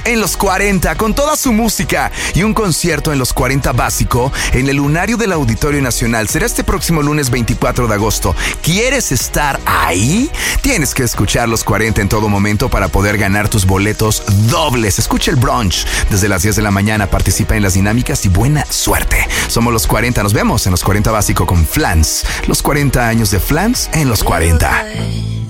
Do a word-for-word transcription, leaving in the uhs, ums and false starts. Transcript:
en los cuarenta con toda su música y un concierto en los cuarenta básico en el Lunario del Auditorio Nacional. Será este próximo lunes veinticuatro de agosto. ¿Quieres estar ahí? Tienes que escuchar los cuarenta en todo momento para poder ganar tus boletos dobles. Escucha el brunch desde las diez de la mañana, participa en las dinámicas y buena suerte. Somos los cuarenta, nos vemos en los cuarenta básico con Flans. Los cuarenta años de Flans en los cuarenta.